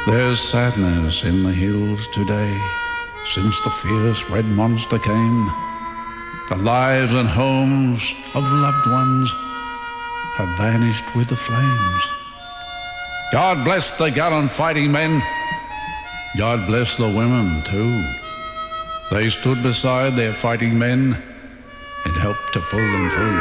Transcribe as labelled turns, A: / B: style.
A: There's sadness in the hills today since the fierce red monster came. The lives and homes of loved ones have vanished with the flames. God bless the gallant fighting men. God bless the women too. They stood beside their fighting men and helped to pull them through.